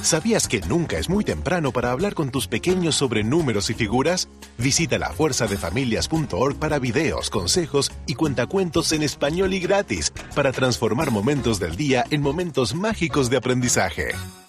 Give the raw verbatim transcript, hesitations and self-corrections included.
¿Sabías que nunca es muy temprano para hablar con tus pequeños sobre números y figuras? Visita la fuerza de familias punto org para videos, consejos y cuentacuentos en español y gratis para transformar momentos del día en momentos mágicos de aprendizaje.